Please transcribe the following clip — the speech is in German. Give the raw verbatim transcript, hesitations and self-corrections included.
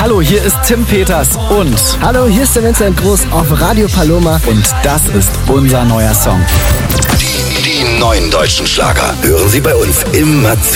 Hallo, hier ist Tim Peters und... Hallo, hier ist der Vincent Groß auf Radio Paloma. Und das ist unser neuer Song. Die, die neuen deutschen Schlager hören Sie bei uns immer zu.